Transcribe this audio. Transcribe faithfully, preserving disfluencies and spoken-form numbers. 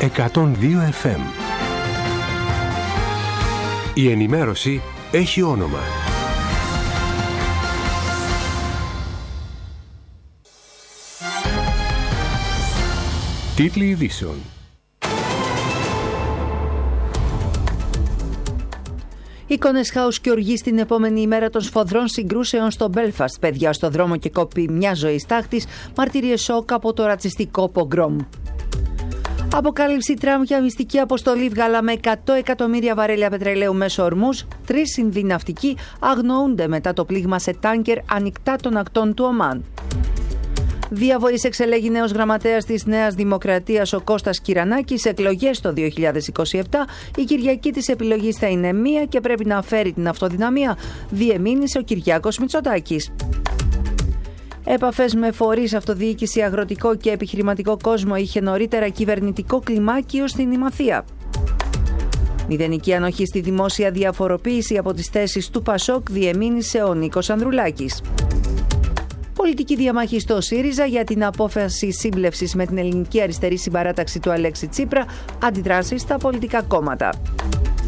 εκατόν δύο εφ εμ. Η ενημέρωση έχει όνομα. Τίτλοι ειδήσεων. Εικόνες χάους και οργή στην επόμενη ημέρα των σφοδρών συγκρούσεων στο Μπέλφαστ. Παιδιά στο δρόμο και κόπη μια ζωή τάχτης. Μαρτυρίες σοκ από το ρατσιστικό πογκρόμ. Αποκάλυψη Τραμπ για μυστική αποστολή βγάλα με εκατό εκατομμύρια βαρέλια πετρελαίου μέσω ορμούς. Τρεις Ινδοί ναυτικοί αγνοούνται μετά το πλήγμα σε τάνκερ ανοιχτά των ακτών του Ομάν. Διαβοής εξελέγει νέος γραμματέας της Νέας Δημοκρατίας ο Κώστας Κυρανάκης. Εκλογές το δύο χιλιάδες είκοσι επτά. Η Κυριακή της επιλογής θα είναι μία και πρέπει να φέρει την αυτοδυναμία, διεμήνυσε ο Κυριάκος Μητσοτάκης. Επαφές με φορείς, αυτοδιοίκηση, αγροτικό και επιχειρηματικό κόσμο είχε νωρίτερα κυβερνητικό κλιμάκιο στην Ημαθία. Μηδενική ανοχή στη δημόσια διαφοροποίηση από τις θέσεις του Πασόκ, διεμήνυσε ο Νίκος Ανδρουλάκης. Πολιτική διαμάχη στο ΣΥΡΙΖΑ για την απόφαση σύμπλευσης με την ελληνική αριστερή συμπαράταξη του Αλέξη Τσίπρα, αντιδράσεις στα πολιτικά κόμματα.